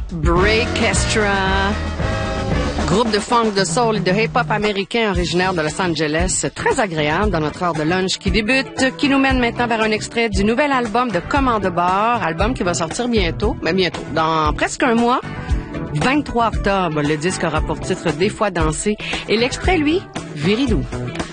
Breakestra, groupe de funk, de soul et de hip-hop américain originaire de Los Angeles, très agréable dans notre heure de lunch qui débute, qui nous mène maintenant vers un extrait du nouvel album de Commande de bord, album qui va sortir bientôt, dans presque un mois, 23 octobre. Le disque aura pour titre Des fois dansé et l'extrait, lui, Viridou.